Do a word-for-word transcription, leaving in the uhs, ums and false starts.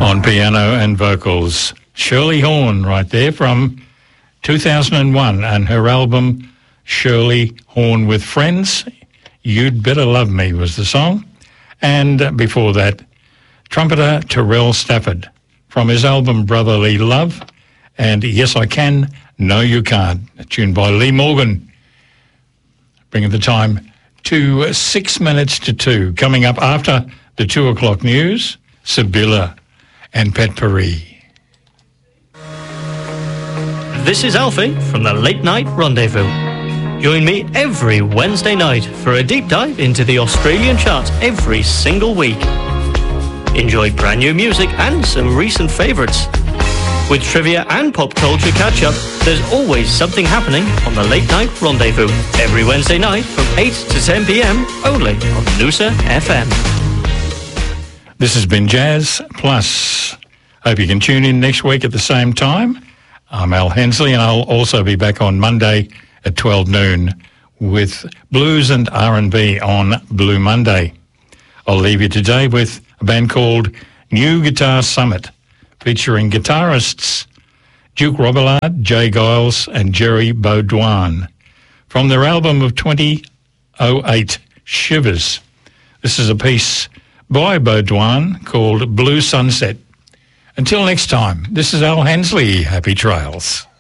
On piano and vocals, Shirley Horn right there from two thousand one and her album Shirley Horn with Friends. You'd Better Love Me was the song. And before that, trumpeter Terrell Stafford from his album Brotherly Love and Yes I Can, No You Can't, a tune by Lee Morgan. Bringing the time to six minutes to two. Coming up after the two o'clock news, Sibylla and Pet Paris. This is Alfie from the Late Night Rendezvous. Join me every Wednesday night for a deep dive into the Australian charts every single week. Enjoy brand new music and some recent favourites. With trivia and pop culture catch-up, there's always something happening on the Late Night Rendezvous every Wednesday night from eight to ten p.m. only on Noosa F M. This has been Jazz Plus. Hope you can tune in next week at the same time. I'm Al Hensley, and I'll also be back on Monday at twelve noon with Blues and R and B on Blue Monday. I'll leave you today with a band called New Guitar Summit, featuring guitarists Duke Robillard, Jay Giles and Jerry Baudouin from their album of twenty oh eight, Shivers. This is a piece by Baudouin called Blue Sunset. Until next time, this is Al Hensley. Happy trails.